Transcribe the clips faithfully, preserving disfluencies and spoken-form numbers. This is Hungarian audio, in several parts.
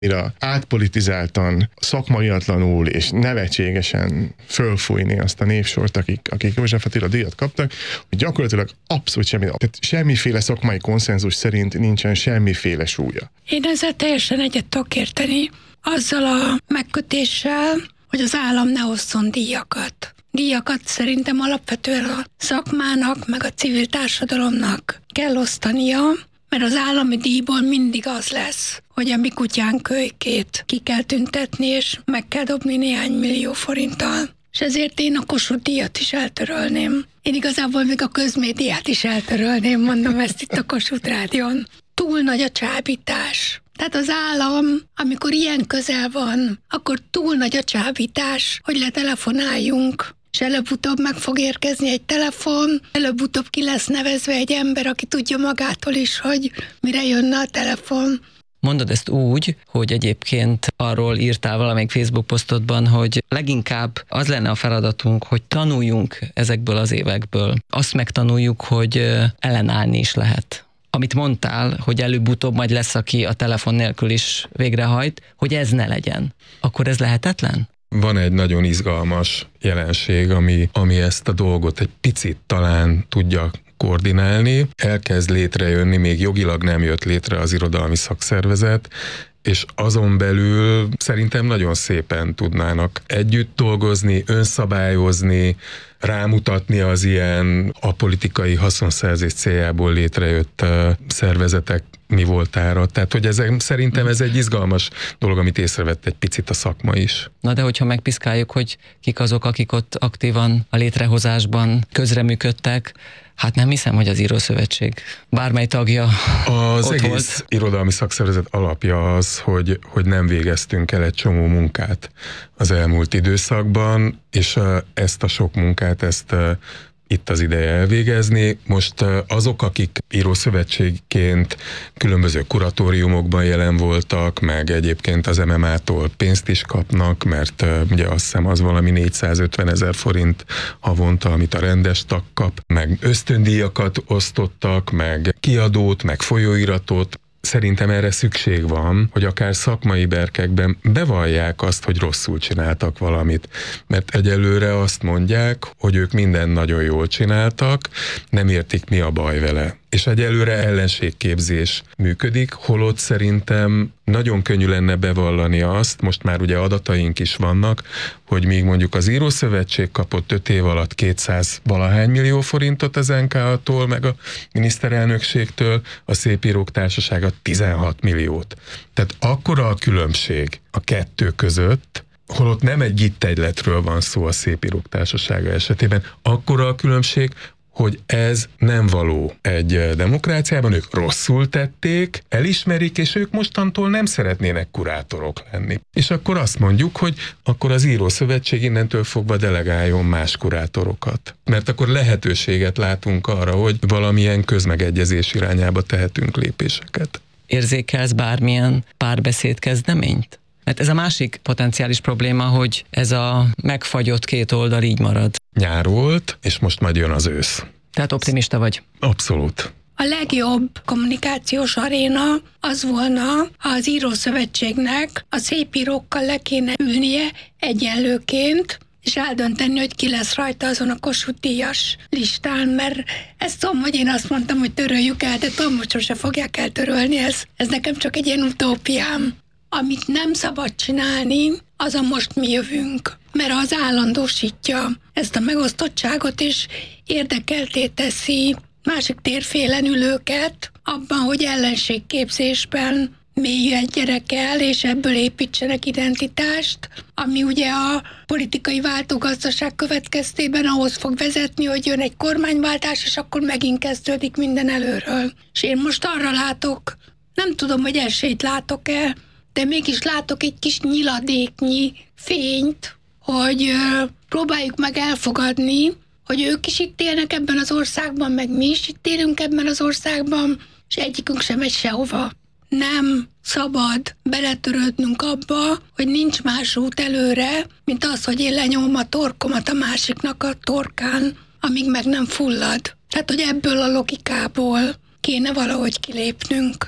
mire átpolitizáltan, szakmaiatlanul és nevetségesen fölfújni azt a névsort, akik, akik József Attila díjat kaptak, hogy gyakorlatilag abszolút semmi, tehát semmiféle szakmai konszenzus szerint nincsen semmiféle súlya. Én ezzel teljesen egyet tudok érteni, azzal a megkötéssel, hogy az állam ne osszon díjakat. Díjakat szerintem alapvetően a szakmának, meg a civil társadalomnak kell osztania, mert az állami díjból mindig az lesz, hogy a mi kutyánk kölykét ki kell tüntetni, és meg kell dobni néhány millió forinttal. És ezért én a Kossuth díjat is eltörölném. Én igazából még a közmédiát is eltörölném, mondom ezt itt a Kossuth Rádión. Túl nagy a csábítás. Tehát az állam, amikor ilyen közel van, akkor túl nagy a csábítás, hogy letelefonáljunk. És előbb-utóbb meg fog érkezni egy telefon, előbb-utóbb ki lesz nevezve egy ember, aki tudja magától is, hogy mire jönne a telefon. Mondod ezt úgy, hogy egyébként arról írtál valamelyik Facebook posztodban, hogy leginkább az lenne a feladatunk, hogy tanuljunk ezekből az évekből. Azt megtanuljuk, hogy ellenállni is lehet. Amit mondtál, hogy előbb-utóbb majd lesz, aki a telefon nélkül is végrehajt, hogy ez ne legyen. Akkor ez lehetetlen? Van egy nagyon izgalmas jelenség, ami, ami ezt a dolgot egy picit talán tudja koordinálni. Elkezd létrejönni, még jogilag nem jött létre az irodalmi szakszervezet, és azon belül szerintem nagyon szépen tudnának együtt dolgozni, önszabályozni, rámutatni az ilyen apolitikai haszonszerzés céljából létrejött szervezetek mi voltára. Tehát, hogy ez, szerintem ez egy izgalmas dolog, amit észrevett egy picit a szakma is. Na de hogyha megpiszkáljuk, hogy kik azok, akik ott aktívan a létrehozásban közreműködtek, hát nem hiszem, hogy az Írószövetség bármely tagja az ott egész volt. Irodalmi szakszervezet alapja az, hogy, hogy nem végeztünk el egy csomó munkát az elmúlt időszakban, és ezt a sok munkát, ezt itt az ideje elvégezni. Most azok, akik Írószövetségként különböző kuratóriumokban jelen voltak, meg egyébként az em em á-tól pénzt is kapnak, mert ugye azt hiszem az valami négyszázötven ezer forint havonta, amit a rendes tag kap, meg ösztöndíjakat osztottak, meg kiadót, meg folyóiratot. Szerintem erre szükség van, hogy akár szakmai berkekben bevallják azt, hogy rosszul csináltak valamit. Mert egyelőre azt mondják, hogy ők mindent nagyon jól csináltak, nem értik, mi a baj vele. És egyelőre ellenségképzés működik, holott szerintem nagyon könnyű lenne bevallani azt, most már ugye adataink is vannak, hogy míg mondjuk az Írószövetség kapott öt év alatt kétszáz valahány millió forintot az en ká á-tól, meg a miniszterelnökségtől, a Szépírók Társasága tizenhat milliót. Tehát akkora a különbség a kettő között, holott nem egy gittegyletről van szó a Szépírók Társasága esetében, akkora a különbség, hogy ez nem való egy demokráciában, ők rosszul tették, elismerik, és ők mostantól nem szeretnének kurátorok lenni. És akkor azt mondjuk, hogy akkor az Írószövetség innentől fogva delegáljon más kurátorokat. Mert akkor lehetőséget látunk arra, hogy valamilyen közmegegyezés irányába tehetünk lépéseket. Érzékelsz bármilyen párbeszéd kezdeményt? Mert ez a másik potenciális probléma, hogy ez a megfagyott két oldal így marad. Nyár volt, és most majd jön az ősz. Tehát optimista vagy? Abszolút. A legjobb kommunikációs aréna az volna, ha az Írószövetségnek a szépírókkal le kéne ülnie egyenlőként, és eldönteni, hogy ki lesz rajta azon a Kossuth díjas listán, mert ezt tudom, hogy én azt mondtam, hogy töröljük el, de tudom, hogy sose fogják eltörölni, ez, ez nekem csak egy ilyen utópiám. Amit nem szabad csinálni, az a most mi jövünk, mert az állandósítja ezt a megosztottságot, és érdekelté teszi másik térfélen ülőket abban, hogy ellenségképzésben mélyedjenek el, és ebből építsenek identitást, ami ugye a politikai váltógazdaság következtében ahhoz fog vezetni, hogy jön egy kormányváltás, és akkor megint kezdődik minden előről. És én most arra látok, nem tudom, hogy esélyt látok-e, de mégis látok egy kis nyiladéknyi fényt, hogy ö, próbáljuk meg elfogadni, hogy ők is itt élnek ebben az országban, meg mi is itt élünk ebben az országban, és egyikünk sem megy sehova. Nem szabad beletörődnünk abba, hogy nincs más út előre, mint az, hogy én lenyomom a torkomat a másiknak a torkán, amíg meg nem fullad. Tehát, hogy ebből a logikából kéne valahogy kilépnünk.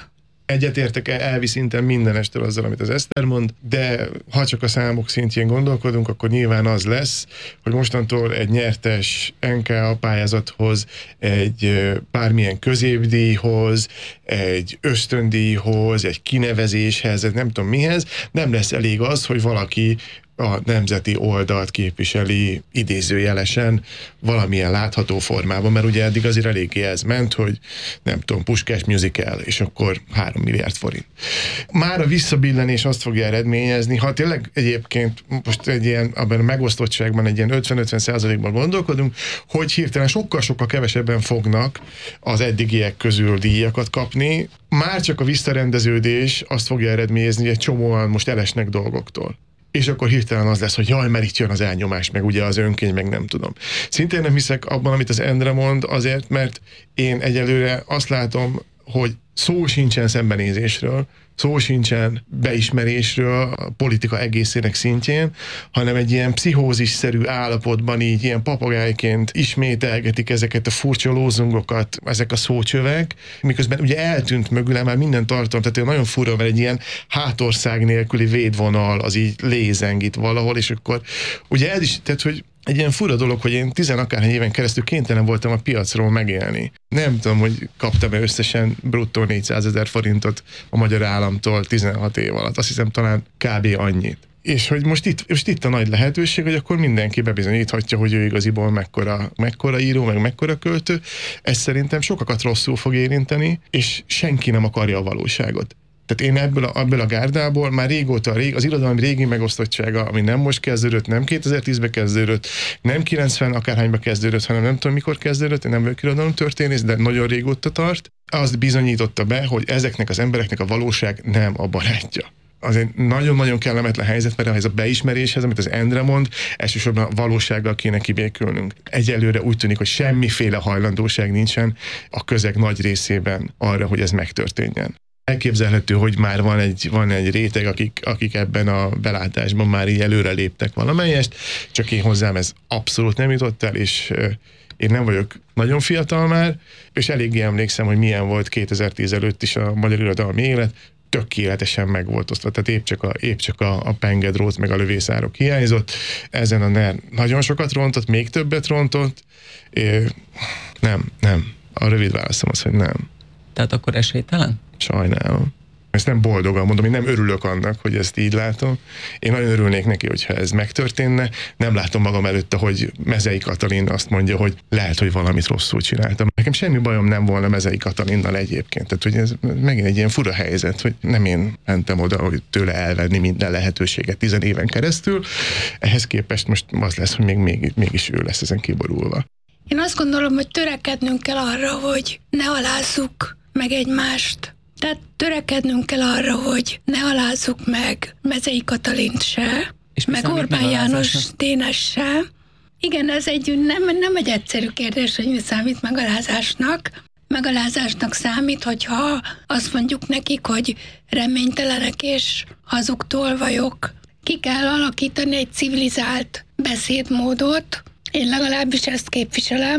Egyetértek elvi szinten minden estől azzal, amit az Eszter mond, de ha csak a számok szintjén gondolkodunk, akkor nyilván az lesz, hogy mostantól egy nyertes en ká á pályázathoz, egy bármilyen középdíjhoz, egy ösztöndíjhoz, egy kinevezéshez, nem tudom mihez, nem lesz elég az, hogy valaki a nemzeti oldalt képviseli idézőjelesen valamilyen látható formában, mert ugye eddig azért eléggé ez ment, hogy nem tudom, Puskás musical, és akkor három milliárd forint. Már a visszabillenés azt fogja eredményezni, ha tényleg egyébként most egy ilyen, abban a megosztottságban egy ilyen ötven-ötven százalékban gondolkodunk, hogy hirtelen sokkal-sokkal kevesebben fognak az eddigiek közül díjakat kapni, már csak a visszarendeződés azt fogja eredményezni, hogy egy csomóan most elesnek dolgoktól. És akkor hirtelen az lesz, hogy jaj, mert itt jön az elnyomás, meg ugye az önkény, meg nem tudom. Szintén nem hiszek abban, amit az Endre mond, azért, mert én egyelőre azt látom, hogy szó sincsen szembenézésről, szó sincsen beismerésről a politika egészének szintjén, hanem egy ilyen pszichózisszerű állapotban így ilyen papagájként ismételgetik ezeket a furcsa lózungokat, ezek a szócsövek, miközben ugye eltűnt mögül már minden tartalom, tehát nagyon fura, mert egy ilyen hátország nélküli védvonal az így lézeng itt valahol, és akkor ugye ez is, tehát hogy egy ilyen fura dolog, hogy én tizenakárhány éven keresztül kénytelen voltam a piacról megélni. Nem tudom, hogy kaptam-e összesen bruttó négyszázezer forintot a magyar államtól tizenhat év alatt. Azt hiszem talán kb. Annyit. És hogy most itt, most itt a nagy lehetőség, hogy akkor mindenki bebizonyíthatja, hogy ő igaziból mekkora, mekkora író, meg mekkora költő. Ez szerintem sokakat rosszul fog érinteni, és senki nem akarja a valóságot. Tehát én ebből a, ebből a gárdából már régóta, rég, az irodalom régi megosztottsága, ami nem most kezdődött, nem kétezer-tízben kezdődött, nem kilencven akárhányba kezdődött, hanem nem tudom mikor kezdődött, én nem vagyok irodalom történész, de nagyon régóta tart, azt bizonyította be, hogy ezeknek az embereknek a valóság nem a barátja. Az egy nagyon-nagyon kellemetlen helyzet, mert ez a beismeréshez, amit az Endre mond, elsősorban a valósággal kéne kibékülnünk. Egyelőre úgy tűnik, hogy semmiféle hajlandóság nincsen a közeg nagy részében arra, hogy ez megtörténjen. Elképzelhető, hogy már van egy, van egy réteg, akik, akik ebben a belátásban már így előre léptek valamelyest, csak én hozzám ez abszolút nem jutott el, és én nem vagyok nagyon fiatal már, és eléggé emlékszem, hogy milyen volt kétezer-tíz előtt is a magyar irodalmi élet, tökéletesen meg volt osztva, tehát épp csak a, épp csak a, a pengedrót meg a lövészárok hiányzott. Ezen a NER nagyon sokat rontott, még többet rontott. É, nem, nem. A rövid válaszom az, hogy nem. Tehát akkor esélytelen? Sajnálom. Ezt nem boldogan mondom, én nem örülök annak, hogy ezt így látom. Én nagyon örülnék neki, hogyha ez megtörténne. Nem látom magam előtte, hogy Mezei Katalin azt mondja, hogy lehet, hogy valamit rosszul csináltam. Nekem semmi bajom nem volna Mezei Katalinnal egyébként. Tehát, hogy ez megint egy ilyen fura helyzet, hogy nem én mentem oda, hogy tőle elvenni minden lehetőséget tizen éven keresztül. Ehhez képest most az lesz, hogy még, még, mégis ő lesz ezen kiborulva. Én azt gondolom, hogy törekednünk kell arra, hogy ne alázzuk meg egymást. Tehát törekednünk kell arra, hogy ne alázzuk meg Mezei Katalint se, és meg Orbán János Dénes se. Igen, ez egy nem, nem egy egyszerű kérdés, hogy mi számít megalázásnak. Megalázásnak számít, hogyha azt mondjuk nekik, hogy reménytelenek és hazug tolvajok. Ki kell alakítani egy civilizált beszédmódot, én legalábbis ezt képviselem,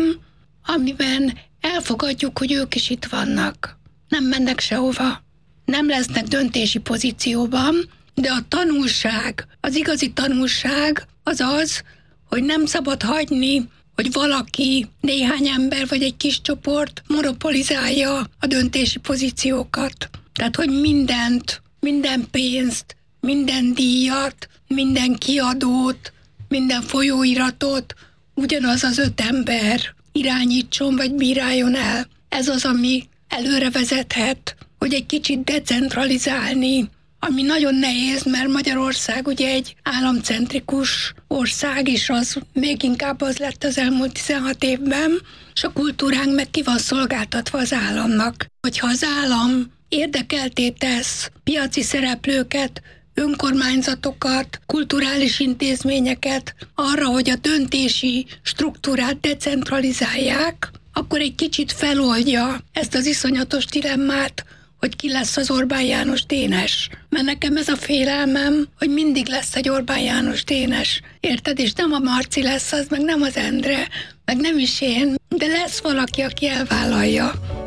amiben elfogadjuk, hogy ők is itt vannak. Nem mennek sehova. Nem lesznek döntési pozícióban, de a tanulság, az igazi tanulság az az, hogy nem szabad hagyni, hogy valaki, néhány ember vagy egy kis csoport monopolizálja a döntési pozíciókat. Tehát, hogy mindent, minden pénzt, minden díjat, minden kiadót, minden folyóiratot ugyanaz az öt ember irányítson vagy bíráljon el. Ez az, ami előre vezethet, hogy egy kicsit decentralizálni, ami nagyon nehéz, mert Magyarország ugye egy államcentrikus ország, és az még inkább az lett az elmúlt tizenhat évben, és a kultúránk meg ki van szolgáltatva az államnak. Hogyha az állam érdekelté tesz piaci szereplőket, önkormányzatokat, kulturális intézményeket arra, hogy a döntési struktúrát decentralizálják, akkor egy kicsit feloldja ezt az iszonyatos dilemmát, hogy ki lesz az Orbán János Dénes. Mert nekem ez a félelmem, hogy mindig lesz egy Orbán János Dénes. Érted? És nem a Marci lesz az, meg nem az Endre, meg nem is én, de lesz valaki, aki elvállalja.